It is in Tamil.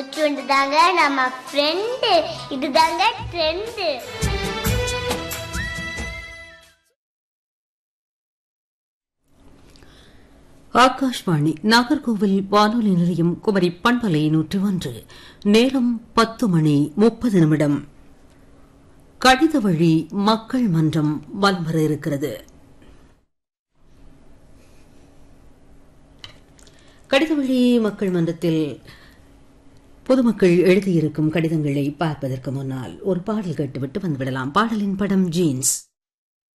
நூற்று தாங்க நம்ம ஃப்ரெண்டு. இதுதாங்க ட்ரெண்டு. ஆகாஷ்வாணி நாகர்கோவில் வானொலி நிலையம் குமரி பண்பலை 101. நேரம் 10:30. கடித வழி மக்கள் மன்றம் வலம் வர இருக்கிறது. கடித வழி மக்கள் மன்றத்தில் பொதுமக்கள் எழுதியிருக்கும் கடிதங்களை பார்ப்பதற்கு முன்னால் ஒரு பாடல் கேட்டுவிட்டு வந்துவிடலாம். பாடலின் படம் ஜீன்ஸ்.